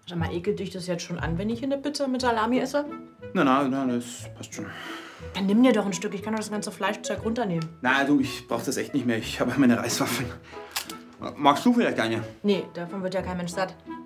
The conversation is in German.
Sag mal, ekelt dich das jetzt schon an, wenn ich hier eine Pizza mit Salami esse? Na, das passt schon. Dann nimm dir doch ein Stück. Ich kann doch das ganze Fleischzeug runternehmen. Na, du, ich brauch das echt nicht mehr. Ich habe meine Reiswaffeln. Magst du vielleicht eine? Nee, davon wird ja kein Mensch satt.